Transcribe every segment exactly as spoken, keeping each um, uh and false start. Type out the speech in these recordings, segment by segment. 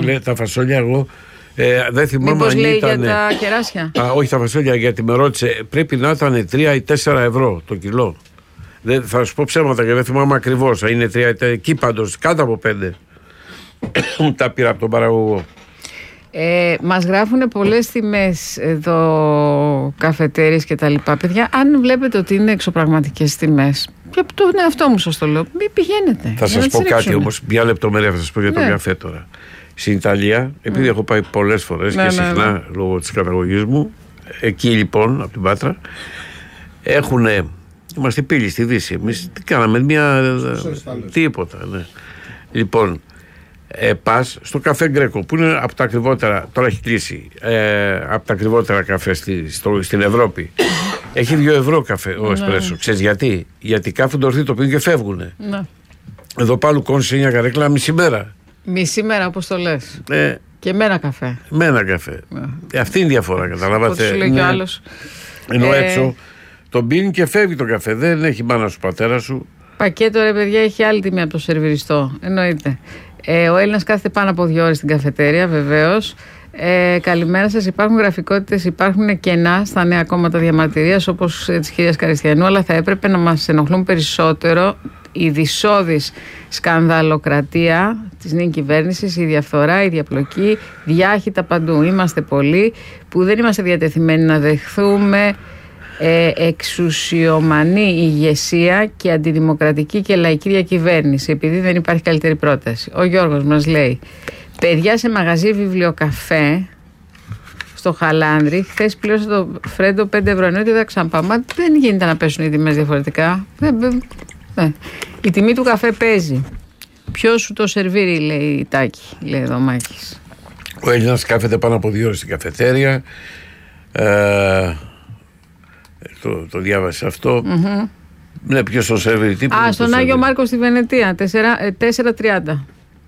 φίλε, τα φασόλια εγώ ε, δεν θυμάμαι. Μήπως αν λέει ήταν, για τα κεράσια? Α, όχι τα φασόλια, γιατί με ρώτησε. Πρέπει να ήταν τρία ή τέσσερα ευρώ το κιλό. Δεν, θα σου πω ψέματα και δεν θυμάμαι ακριβώς. Είναι τρία, εκεί πάντως, κάτω από πέντε. Μου τα πήρα από τον παραγωγό. Ε, μας γράφουν πολλές τιμές εδώ, καφετέρειες και τα λοιπά. Παιδιά, αν βλέπετε ότι είναι εξωπραγματικές τιμές, και από τον εαυτό μου σας το λέω, μην πηγαίνετε. Θα σας πω κάτι όμως, μια λεπτομέρεια θα σας πω για τον ναι. καφέ τώρα. Στην Ιταλία, επειδή mm. έχω πάει πολλές φορές ναι, και συχνά ναι, ναι. λόγω της καταγωγής μου, εκεί λοιπόν, από την Πάτρα, έχουν. Είμαστε πύλη στη Δύση. Εμείς τι κάναμε, μια. Τίποτα, ναι. Λοιπόν. Ε, πας στο καφέ Γκρέκο που είναι από τα ακριβότερα, τώρα έχει κλείσει, ε, από τα ακριβότερα καφέ στη, στο, στην Ευρώπη. Έχει δύο ευρώ καφέ ο εσπρέσο. Ξέρεις γιατί? Γιατί κάθονται ορθοί το πίνουν και φεύγουνε. Ναι. Εδώ πάλι κόνει σε μια καρέκλα μισή μέρα. Μισή μέρα, όπως το λες. Ε, και με ένα καφέ. Με ένα καφέ. Ναι. Ε, αυτή είναι η διαφορά, καταλάβατε. Σου λέει κι άλλος. Ενώ ε... έξω τον πίνει και φεύγει το καφέ. Δεν έχει μάνα σου, πατέρα σου. Πακέτο, ρε παιδιά, έχει άλλη τιμή από το σερβιριστό. Εννοείται. Ε, ο Έλληνας κάθεται πάνω από δύο ώρες στην καφετέρια, βεβαίως. Ε, καλημέρα σας. Υπάρχουν γραφικότητες, υπάρχουν κενά στα νέα κόμματα διαμαρτυρίας, όπως της κυρίας Καριστιανού, αλλά θα έπρεπε να μας ενοχλούν περισσότερο η δυσόδης σκανδαλοκρατία της νέας κυβέρνησης, η διαφθορά, η διαπλοκή, διάχυτα παντού. Είμαστε πολλοί που δεν είμαστε διατεθειμένοι να δεχθούμε Ε, εξουσιομανή ηγεσία και αντιδημοκρατική και λαϊκή διακυβέρνηση, επειδή δεν υπάρχει καλύτερη πρόταση. Ο Γιώργος μας λέει: παιδιά, σε μαγαζί βιβλιοκαφέ στο Χαλάνδρη, χθες πλήρωσα το Φρέντο πέντε ευρώ, ενώ ότι δεν ξαναπάω. Μα δεν γίνεται να πέσουν οι τιμές διαφορετικά. Δεν, δεν. Η τιμή του καφέ παίζει. Ποιος σου το σερβίρει, λέει η Τάκη, λέει εδώ ο Μάκης. Ο Έλληνας κάθεται πάνω από δύο ώρες στην καφετέρια. Ε, Το, το διάβασε αυτό. Mm-hmm. Ναι, ποιος το σερβίρει, τι. Α, στον Άγιο Μάρκο στη Βενετία, τέσσερα τριάντα.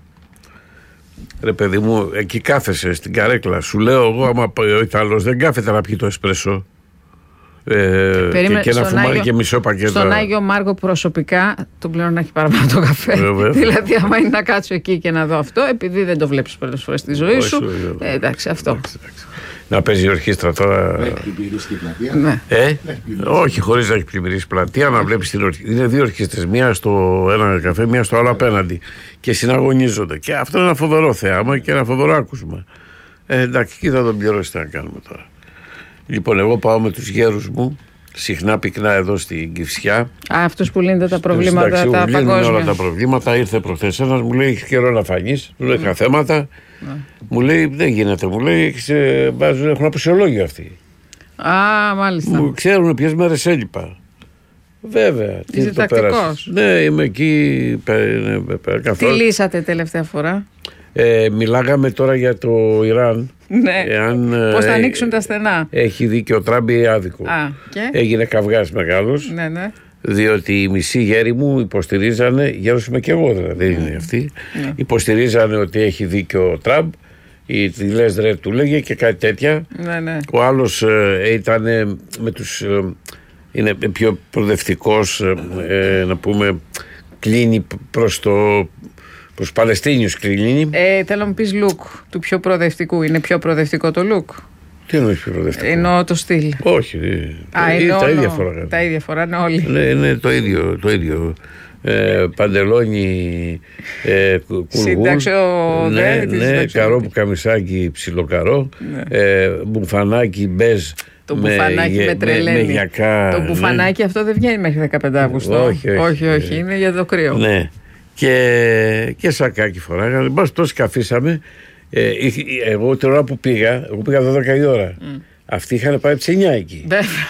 Ρε παιδί μου, εκεί κάθεσαι στην καρέκλα. Σου λέω εγώ, άμα ο Ιταλός δεν κάθεται να πιει το εσπρέσο. Ε, Περίμενε, και, και ένα φουμάρι και μισό πακέτο. Στον Άγιο Μάρκο προσωπικά τον πλέον να έχει παραπάνω το καφέ. Δηλαδή, άμα είναι να κάτσω εκεί και να δω αυτό, επειδή δεν το βλέπεις πολλές φορές στη ζωή σου. Ε, εντάξει, αυτό. Εντάξει, εντάξει. Να παίζει η ορχήστρα τώρα. Έχει πλημμυρίσει πλατεία. Ναι. Ε? Όχι, χωρίς να έχει πλημμυρίσει πλατεία, να βλέπει την ορχήστρα. Είναι δύο ορχήστρες, μία στο ένα καφέ, μία στο άλλο απέναντι. Και συναγωνίζονται. Και αυτό είναι ένα φοβερό θέαμα και ένα φοβερό άκουσμα. Ε, εντάξει, εκεί θα τον πληρώσει, τι να κάνουμε τώρα. Λοιπόν, εγώ πάω με τους γέρους μου, συχνά πυκνά εδώ στην Κηφισιά. Α, αυτούς που λύνετε τα προβλήματα, τα παγκόσμια. Λύνουν όλα τα προβλήματα. Ήρθε προχθές ένας, μου λέει: έχει καιρό να φανείς. Του λέω: είχα θέματα. Ναι. Μου λέει: δεν γίνεται. Μου λέει: βάζουν, έχουν αποσιολόγιο αυτοί. Α, μάλιστα. Μου ξέρουν ποιες μέρες έλειπα. Βέβαια. Είσαι τακτικός. Ναι, είμαι εκεί. Τι λύσατε τελευταία φορά? Ε, μιλάγαμε τώρα για το Ιράν. Ναι. Πώς θα ανοίξουν τα στενά. Έχει δίκιο ο Τραμπ ή άδικο. Α, και? Έγινε καυγάς μεγάλος. Ναι, ναι. Διότι οι μισοί γέροι μου υποστηρίζανε, γέρος είμαι και εγώ δηλαδή, δεν είναι αυτοί, ναι. Υποστηρίζανε ότι έχει δίκιο ο Τραμπ, η τι λες ρε του λέγε και κάτι τέτοια. Ναι, ναι. Ο άλλος ε, ήταν με τους, ε, είναι πιο προοδευτικός, ε, να πούμε, κλείνει προς το... Προς Παλαιστίνιους κλείνει. Ε, θέλω να μου πεις look του πιο προοδευτικού. Είναι πιο προοδευτικό το look? Τι εννοείς πιο προοδευτικό? Εννοώ το στυλ. Όχι. Α, τα, εννοώ, τα ίδια φορά. Τα ίδια φοράνε όλοι. Ναι, είναι το ίδιο. Το ίδιο. Ε, παντελόνι ε, κουλγούρ. Συντάξιο ναι, ναι, ναι, καρό που καμισάκι ψιλοκαρό. Ναι. Ε, μπουφανάκι μπέζ. Το μπουφανάκι με, με τρελαίνει. Με, με γιακά, το μπουφανάκι ναι. Αυτό δεν βγαίνει μέχρι δεκαπέντε Αυγούστου. Όχι, όχι, όχι, όχι, είναι για το κρύο. Ναι. Και, και σακάκι φοράγανε. Μπας τόσο καφίσαμε. Ε, εγώ την ώρα που πήγα, εγώ πήγα δώδεκα η ώρα. Mm. Αυτοί είχαν πάει από τις εννιά εκεί.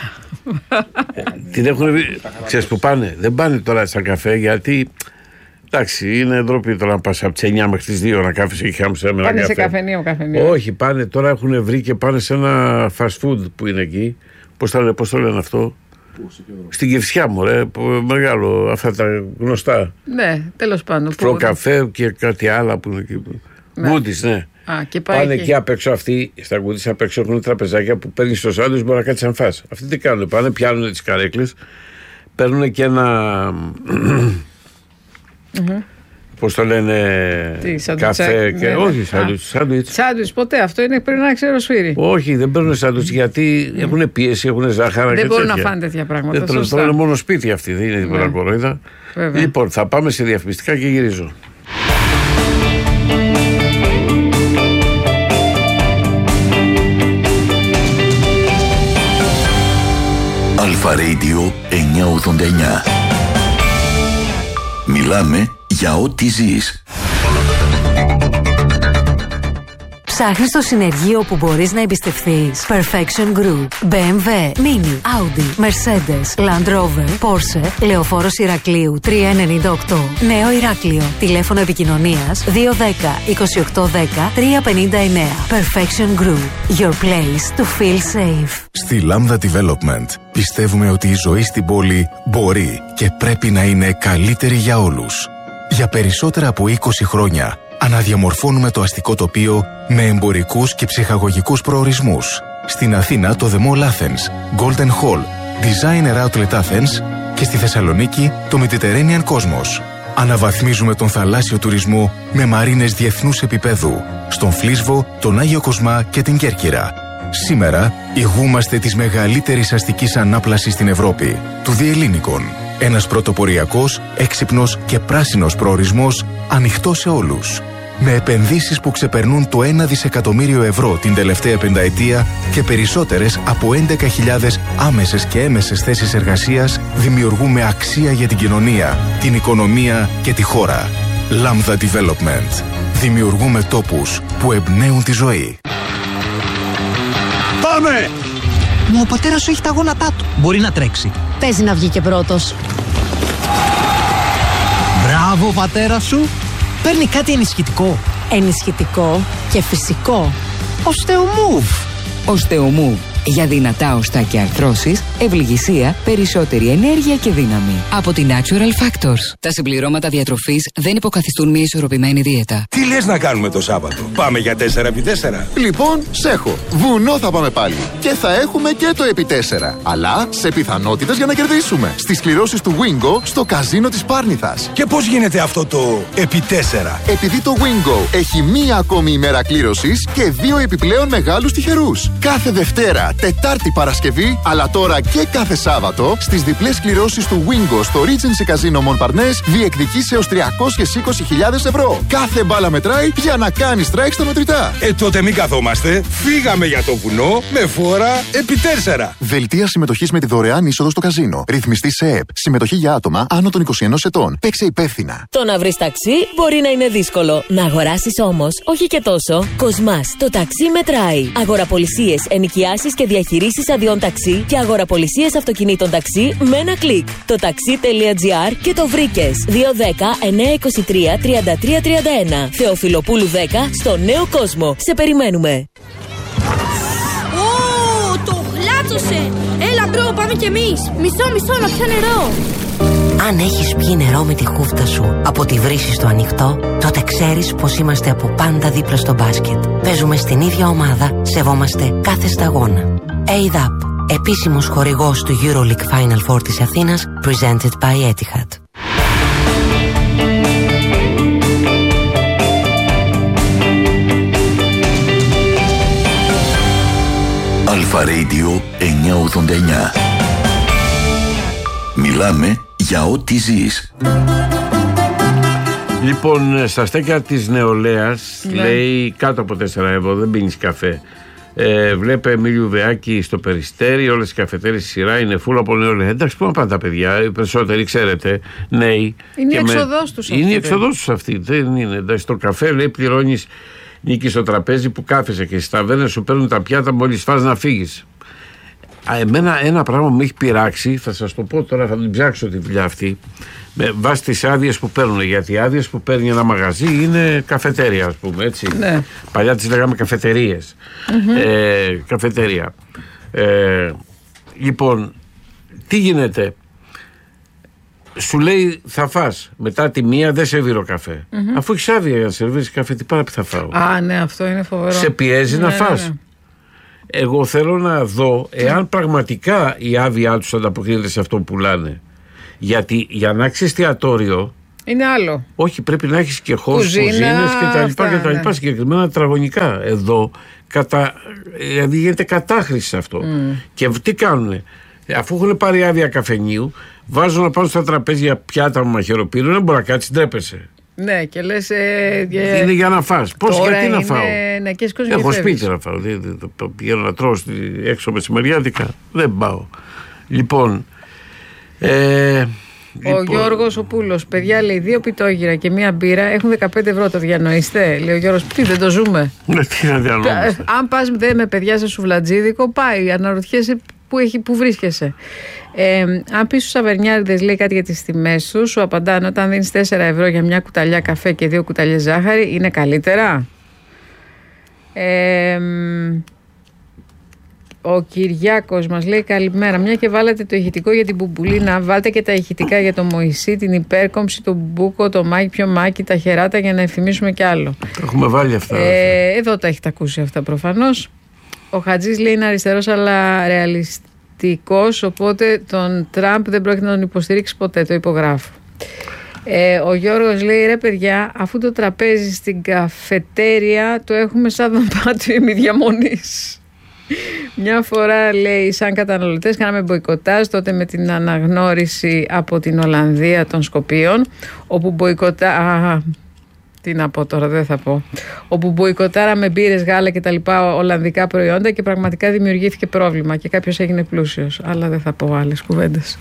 ε, την έχουν δει. Ξέρεις που πάνε? Δεν πάνε τώρα σαν καφέ γιατί. Εντάξει, είναι ντροπή τώρα να πας από τις εννιά μέχρι τις δύο να κάθεσαι και χάμψε ένα καφέ. Πάνε σε καφενείο, καφενείο. Όχι, πάνε τώρα έχουν βρει και πάνε σε ένα fast food που είναι εκεί. Πώς το, πώς το λένε αυτό? Στην Κηφισιά μου, ρε, μεγάλο, αυτά τα γνωστά. Ναι, τέλος πάντων. Προκαφέ και κάτι άλλο που είναι εκεί. Ναι. Γκούτις, ναι. Α, και πάει πάνε εκεί. εκεί απ' έξω αυτοί, στα γκούτις απ' έξω έχουν τραπεζάκια που παίρνει στο σάντουιτς, μπορεί να κάτσει αν φας. Αυτοί τι κάνουν? Πάνε, πιάνουν τις καρέκλες, παίρνουν και ένα. Mm-hmm. πώς το λένε, τι, καφέ και. Ναι, όχι, σάντουιτς. Σάντουιτς. Σάντουιτς, ποτέ. Αυτό είναι πριν να ξέρω σφύρι. Όχι, δεν παίρνουν σάντουιτς γιατί mm. έχουν πίεση, έχουν ζάχαρα. Δεν και μπορούν τέτοια. να φάνε τέτοια πράγματα. Δεν τρώνε, τρώνε μόνο σπίτι αυτοί, δεν είναι τίποτα ναι. κοροϊδά. Λοιπόν, θα πάμε σε διαφημιστικά και γυρίζω. Αλφα Radio εννιακόσια ογδόντα εννιά. Μιλάμε για ό,τι ζεις. Ψάχνεις το συνεργείο που μπορείς να εμπιστευθείς. Perfection Group, μπι εμ ντάμπλιου, Mini, Audi, Mercedes, Land Rover, Porsche, Λεωφόρος Ηρακλείου τριακόσια ενενήντα οκτώ. Νέο Ηράκλειο. Τηλέφωνο επικοινωνίας δύο ένα μηδέν, είκοσι οκτώ δέκα, τριακόσια πενήντα εννέα. Perfection Group, your place to feel safe. Στη Lambda Development πιστεύουμε ότι η ζωή στην πόλη μπορεί και πρέπει να είναι καλύτερη για όλους. Για περισσότερα από είκοσι χρόνια αναδιαμορφώνουμε το αστικό τοπίο με εμπορικούς και ψυχαγωγικούς προορισμούς. Στην Αθήνα το The Mall Athens, Golden Hall, Designer Outlet Athens και στη Θεσσαλονίκη το Mediterranean Cosmos. Αναβαθμίζουμε τον θαλάσσιο τουρισμό με μαρίνες διεθνούς επίπεδου, στον Φλίσβο, τον Άγιο Κοσμά και την Κέρκυρα. Σήμερα ηγούμαστε της μεγαλύτερης αστικής ανάπλασης στην Ευρώπη, του Διελλήνικων. Ένας πρωτοποριακός, έξυπνος και πράσινος προορισμός ανοιχτός σε όλους. Με επενδύσεις που ξεπερνούν το ένα δισεκατομμύριο ευρώ την τελευταία πενταετία και περισσότερες από έντεκα χιλιάδες άμεσες και έμεσες θέσεις εργασίας, δημιουργούμε αξία για την κοινωνία, την οικονομία και τη χώρα. Lambda Development. Δημιουργούμε τόπους που εμπνέουν τη ζωή. Πάμε! Μα ο πατέρας σου έχει τα γόνατά του. Μπορεί να τρέξει. Παίζει να βγει και πρώτος. Μπράβο, πατέρα σου. Παίρνει κάτι ενισχυτικό. Ενισχυτικό και φυσικό. Οστεομούβ. Οστεομούβ. Για δυνατά οστά και αρθρώσεις, ευληγησία, περισσότερη ενέργεια και δύναμη. Από τη Natural Factors. Τα συμπληρώματα διατροφής δεν υποκαθιστούν μια ισορροπημένη δίαιτα. Τι λες να κάνουμε το Σάββατο? Πάμε για τέσσερα επί τέσσερα. Λοιπόν, σέχω. Βουνό θα πάμε πάλι. Και θα έχουμε και το επί τέσσερα. Αλλά σε πιθανότητες για να κερδίσουμε. Στις κληρώσεις του Wingo στο καζίνο της Πάρνηθας. Και πώς γίνεται αυτό το επί τέσσερα? Επειδή το Wingo έχει μία ακόμη ημέρα κλήρωσης και δύο επιπλέον μεγάλους τυχερούς. Κάθε Δευτέρα, Τετάρτη, Παρασκευή, αλλά τώρα και κάθε Σάββατο στις διπλές κληρώσεις του Wingo στο Regency Casino Montparnasse διεκδικείς έως τριακόσιες είκοσι χιλιάδες ευρώ. Κάθε μπάλα μετράει για να κάνει strike στα μετρητά. Ε, τότε μην καθόμαστε. Φύγαμε για το βουνό με φόρα επί τέσσερα. Δελτία συμμετοχής με τη δωρεάν είσοδο στο καζίνο. Ρυθμιστή σε ΕΕΠ. Συμμετοχή για άτομα άνω των είκοσι ενός ετών. Παίξε υπεύθυνα. Το να βρεις ταξί μπορεί να είναι δύσκολο. Να αγοράσεις όμως όχι και τόσο. Κοσμάς. Το ταξί μετράει. Αγοραπολισίες, ενοικιάσεις και διαχειρήσεις αδειών ταξί και αγοραπολισίες αυτοκινήτων ταξί με ένα κλικ. Το ταξί.gr και το βρήκες. δύο ένα μηδέν εννιά δύο τρία τριάντα τρία τριάντα ένα. Θεοφιλοπούλου δέκα στο Νέο Κόσμο. Σε περιμένουμε. Ω, το γλάτσωσε. Έλα μπρο, πάμε κι εμείς. Μισό, μισό, να πιω νερό. Αν έχεις πιει νερό με τη χούφτα σου από τη βρύση στο ανοιχτό, τότε ξέρεις πως είμαστε από πάντα δίπλα στο μπάσκετ. Παίζουμε στην ίδια ομάδα, σεβόμαστε κάθε σταγόνα. έι ντι έι πι, επίσημος χορηγός του EuroLeague Final Four της Αθήνας, presented by Etihad. Αλφα Radio εννιακόσια ογδόντα εννιά. Μιλάμε για ό,τι ζεις. Λοιπόν, στα στέκια της νεολαίας, ναι, λέει κάτω από τέσσερα ευρώ, δεν πίνεις καφέ. Ε, βλέπε Εμίλιου Βεάκη στο Περιστέρι, όλες οι καφετέρειες στη σειρά είναι φούλα από νεολαία. Εντάξει, πού να πάνε τα παιδιά, οι περισσότεροι ξέρετε, νέοι. Είναι η εξοδός τους αυτή. Είναι η εξοδός τους αυτή. Δεν είναι. Εντάξει, το καφέ λέει πληρώνεις νίκη στο τραπέζι που κάθεσαι και στις ταβέρνες σου παίρνουν τα πιάτα μόλις φας να φύγεις. Εμένα ένα πράγμα μου έχει πειράξει, θα σας το πω τώρα, θα την ψάξω τη δουλειά αυτή, με βάση τις άδειες που παίρνουν. Γιατί οι άδειες που παίρνει ένα μαγαζί είναι καφετέρια, ας πούμε, έτσι. Ναι. Παλιά τις λέγαμε καφετερίες. Mm-hmm. Ε, καφετερία. Ε, λοιπόν, τι γίνεται. Σου λέει θα φας. Μετά τη μία δεν σερβίρω καφέ. Mm-hmm. Αφού έχεις άδεια για να σερβίρεις καφέ, τι πάρα που θα φάω. Α, ναι, αυτό είναι φοβερό. Σε πιέζει ναι, να ναι, φας. Ναι. Εγώ θέλω να δω εάν πραγματικά η άδειά τους ανταποκρίνεται σε αυτό που πουλάνε. Γιατί για να έχεις εστιατόριο Είναι άλλο. Όχι, πρέπει να έχεις και χώρους, κουζίνες και τα λοιπά, και τα λοιπά, συγκεκριμένα τετραγωνικά. Εδώ, κατα... δηλαδή γίνεται κατάχρηση αυτό. Mm. Και τι κάνουνε, αφού έχουν πάρει άδεια καφενείου, βάζουν να πάνε στα τραπέζια πιάτα με μαχαιροπύρου, δεν μπορεί να κάτσει, ντρέπεσαι. Ναι, και λες. Ε, ε, είναι για να φας. Πώς, γιατί είναι, να φάω. Ναι, και έχω σπίτι να φάω. Δεν, το, το πηγαίνω να τρώω έξω μεσημεριάτικα. Δεν πάω. Λοιπόν. Ε, Ο λοιπόν. Γιώργος ο Πούλος, παιδιά, λέει, δύο πιτόγυρα και μία μπύρα έχουν δεκαπέντε ευρώ. Το διανοείστε? Λέει ο Γιώργος, τι δεν το ζούμε. Ναι, τι να διανοούμαστε. Αν πας δε με παιδιά σε σουβλατζίδικο, πάει. Αναρωτιέσαι που, έχει, που βρίσκεσαι. Ε, αν πει στους σαβερνιάριδες, λέει, κάτι για τις τιμές τους, σου απαντάνε, όταν δίνεις τέσσερα ευρώ για μια κουταλιά καφέ και δύο κουταλιές ζάχαρη, είναι καλύτερα. Ε, ο Κυριάκος μας λέει, καλημέρα. Μια και βάλατε το ηχητικό για την Μπουμπουλίνα, βάλτε και τα ηχητικά για το Μωυσή, την υπέρκομψη, τον Μπούκο, το Μάκη, πιο Μάκη, τα χεράτα, για να ευθυμίσουμε κι άλλο. Έχουμε βάλει αυτά. Ε, εδώ τα έχετε ακούσει αυτά προφανώς. Ο Χατζής λέει, είναι αριστερός αλλά ρεαλιστικός, οπότε τον Τραμπ δεν πρόκειται να τον υποστηρίξει ποτέ, το υπογράφω. Ε, ο Γιώργος λέει, ρε παιδιά, αφού το τραπέζι στην καφετέρια το έχουμε σαν δωμάτιο ημιδιαμονής. Μια φορά, λέει, σαν καταναλωτές κάναμε μποϊκοτάζ τότε με την αναγνώριση από την Ολλανδία των Σκοπίων, όπου μποϊκοτά... Α, τι να πω τώρα, δεν θα πω. Όπου μποϊκοτάραμε μπύρες, γάλα και τα λοιπά ολλανδικά προϊόντα και πραγματικά δημιουργήθηκε πρόβλημα και κάποιος έγινε πλούσιος. Αλλά δεν θα πω άλλες κουβέντες.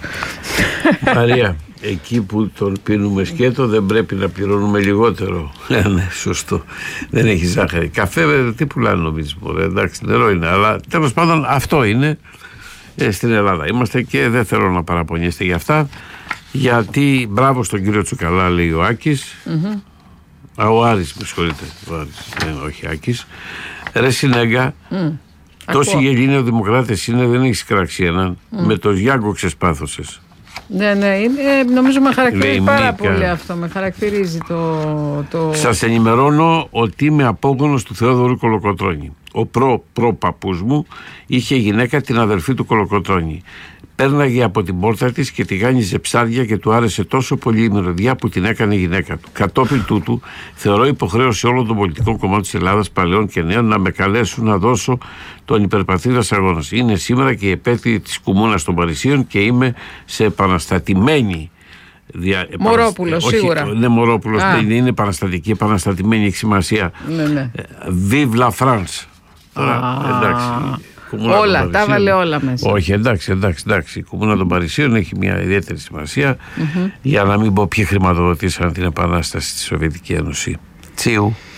Μαρία, εκεί που τον πίνουμε σκέτο δεν πρέπει να πληρώνουμε λιγότερο. Ναι, σωστό. Δεν έχει ζάχαρη. Καφέ, τι πουλάνε νομίζεις, μωρέ, εντάξει, νερό είναι. Αλλά τέλος πάντων αυτό είναι ε, στην Ελλάδα. Είμαστε και δεν θέλω να παραπονιέστε για αυτά. Γιατί μπράβο στον κύριο Τσουκαλά, λέει ο Άκης. Mm-hmm. Α, ο Άρης, με συγχωρείτε. Ο Άρης, ε, όχι Άκης. Ρε Συνέγκα, mm. τόσοι γελίνοι δημοκράτες είναι, δεν έχεις κράξει έναν. Mm. Με το Γιάγκο ξεσπάθωσες. Ναι, ναι, είναι, νομίζω με χαρακτηρίζει λέει, πάρα Μίκα. Πολύ αυτό. Με χαρακτηρίζει το, το... Σας ενημερώνω ότι είμαι απόγονος του Θεόδωρου Κολοκοτρώνη. Ο προ-προ-παππούς μου είχε γυναίκα, την αδερφή του Κολοκοτρώνη. Πέρναγε από την πόρτα της και τη γάνιζε ψάρια και του άρεσε τόσο πολύ η μυρωδιά που την έκανε γυναίκα του. Κατόπιν τούτου, θεωρώ υποχρέωση όλων των πολιτικών κομμάτων της Ελλάδας, παλαιών και νέων, να με καλέσουν να δώσω τον υπερπατρίδας αγώνα. Είναι σήμερα και η επέτειο της Κουμούνας των Παρισίων και είμαι σε επαναστατημένη. Δια... Μωρόπουλος, όχι, σίγουρα. Ναι, Μωρόπουλος, δεν είναι επαναστατική, επαναστατημένη, έχει σημασία. Ναι, ναι. Vive la France. Τώρα, εντάξει. Όλα, τα βάλε όλα μέσα. Όχι, εντάξει, εντάξει, εντάξει. Η Κουμούνα των Παρισίων έχει μια ιδιαίτερη σημασία, mm-hmm. για να μην πω ποιοι χρηματοδοτήσαν την επανάσταση στη Σοβιετική Ένωση. Τσίου.